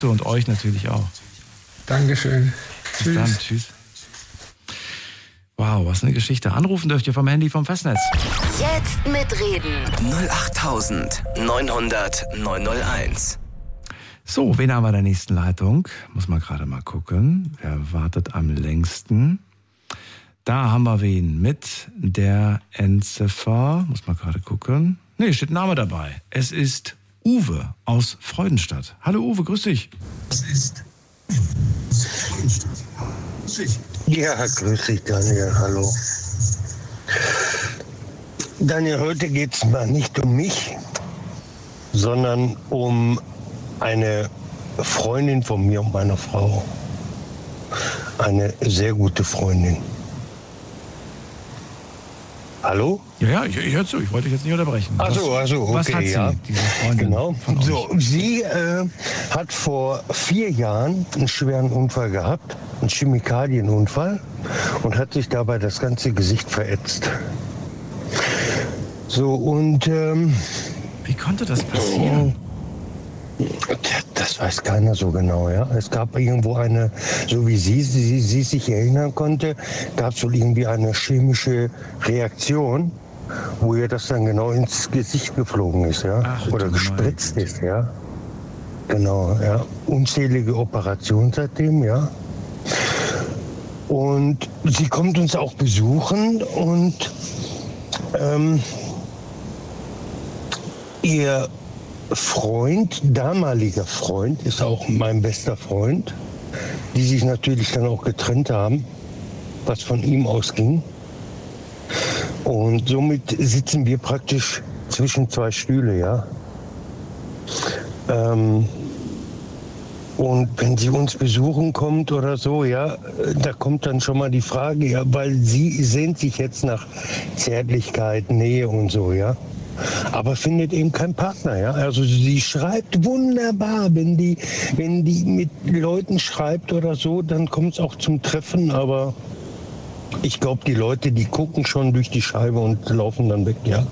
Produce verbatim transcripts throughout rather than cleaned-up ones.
Und euch natürlich auch. Dankeschön. Bis Tschüss. dann. Tschüss. Wow, was eine Geschichte. Anrufen dürft ihr vom Handy vom Festnetz. Jetzt mitreden. null acht neunhundert neunhunderteins. So, wen haben wir in der nächsten Leitung? Muss man gerade mal gucken. Wer wartet am längsten? Da haben wir wen mit der Endziffer. Muss man gerade gucken. Nee, steht ein Name dabei. Es ist Uwe aus Freudenstadt. Hallo Uwe, grüß dich. Es ist Ja, grüß dich, Daniel, hallo. Daniel, heute geht es mal nicht um mich, sondern um eine Freundin von mir und meiner Frau. Eine sehr gute Freundin. Hallo? Ja, ja, ich, ich höre zu. Ich wollte dich jetzt nicht unterbrechen. Ach so, ach so, okay, was hat sie, ja. diese Freundin Genau. von euch? So, sie äh, hat vor vier Jahren einen schweren Unfall gehabt, einen Chemikalienunfall, und hat sich dabei das ganze Gesicht verätzt. So, und ähm, wie konnte das passieren? Das weiß keiner so genau, ja. Es gab irgendwo eine, so wie sie, sie, sie sich erinnern konnte, gab es wohl irgendwie eine chemische Reaktion, wo ihr das dann genau ins Gesicht geflogen ist, ja. Ach, oder du gespritzt meine ist, ja. Genau, ja. Unzählige Operationen seitdem, ja. Und sie kommt uns auch besuchen und ähm, ihr Freund, damaliger Freund, ist auch mein bester Freund, die sich natürlich dann auch getrennt haben, was von ihm ausging. Und somit sitzen wir praktisch zwischen zwei Stühle, ja. Ähm, und wenn sie uns besuchen kommt oder so, ja, da kommt dann schon mal die Frage, ja, weil sie sehnt sich jetzt nach Zärtlichkeit, Nähe und so, ja. Aber findet eben keinen Partner, ja. Also sie schreibt wunderbar, wenn die, wenn die mit Leuten schreibt oder so, dann kommt es auch zum Treffen, aber ich glaube, die Leute, die gucken schon durch die Scheibe und laufen dann weg, ja.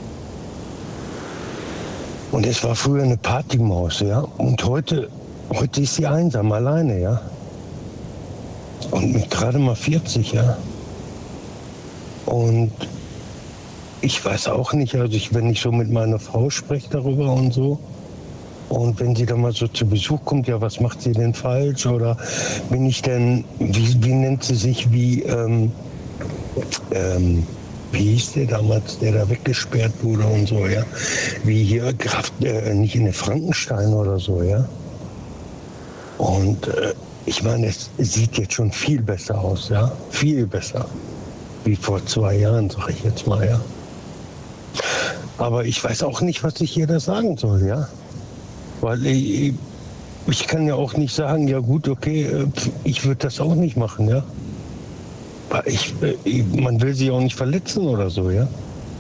Und es war früher eine Partymaus, ja. Und heute, heute ist sie einsam, alleine, ja. Und mit gerade mal vierzig, ja. Und ich weiß auch nicht, also ich, wenn ich so mit meiner Frau spreche darüber und so, und wenn sie dann mal so zu Besuch kommt, ja, was macht sie denn falsch? Oder bin ich denn, wie, wie nennt sie sich, wie, ähm, ähm, wie hieß der damals, der da weggesperrt wurde und so, ja? Wie hier, Graf, äh, nicht in der Frankenstein oder so, ja? Und äh, ich meine, es sieht jetzt schon viel besser aus, ja? Viel besser. Wie vor zwei Jahren, sag ich jetzt mal, ja? Aber ich weiß auch nicht, was ich ihr da sagen soll, ja? Weil ich, ich kann ja auch nicht sagen, ja gut, okay, ich würde das auch nicht machen, ja? Weil ich, man will sie auch nicht verletzen oder so, ja?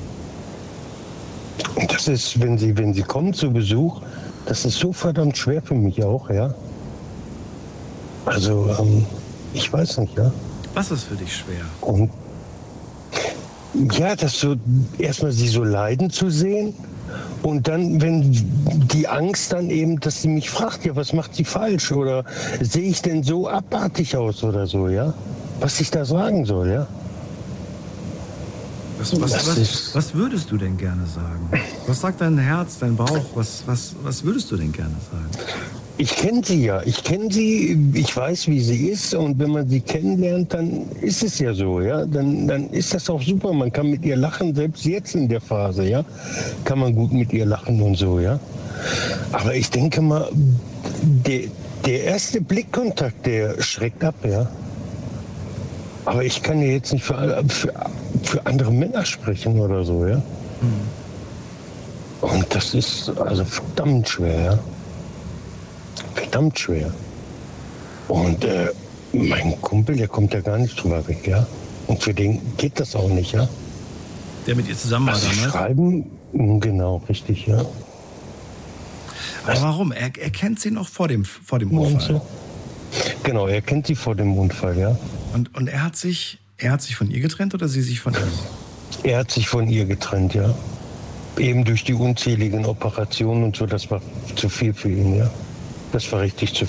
Und das ist, wenn sie, wenn sie kommt zu Besuch, das ist so verdammt schwer für mich auch, ja? Also, ähm, ich weiß nicht, ja? Was ist für dich schwer? Und ja, das so, erstmal sie so leiden zu sehen und dann, wenn die Angst dann eben, dass sie mich fragt, ja, was macht sie falsch oder sehe ich denn so abartig aus oder so, ja, was ich da sagen soll, ja. Was, was, was, was würdest du denn gerne sagen? Was sagt dein Herz, dein Bauch, was, was, was würdest du denn gerne sagen? Ich kenne sie ja, ich kenne sie, ich weiß, wie sie ist und wenn man sie kennenlernt, dann ist es ja so, ja, dann, dann ist das auch super, man kann mit ihr lachen, selbst jetzt in der Phase, ja, kann man gut mit ihr lachen und so, ja. Aber ich denke mal, der, der erste Blickkontakt, der schreckt ab, ja. Aber ich kann ja jetzt nicht für, für, für andere Männer sprechen oder so, ja. Mhm. Und das ist also verdammt schwer, ja. Verdammt schwer. Und äh, mein Kumpel, der kommt ja gar nicht drüber weg, ja. Und für den geht das auch nicht, ja. Der mit ihr zusammen war also damals? Schreiben, genau, richtig, ja. Aber warum? Er, er kennt sie noch vor dem, vor dem Unfall. So. Genau, er kennt sie vor dem Unfall, ja. Und, und er hat sich, er hat sich von ihr getrennt oder sie sich von ihm? Er hat sich von ihr getrennt, ja. Eben durch die unzähligen Operationen und so, das war zu viel für ihn, ja. Das war richtig zu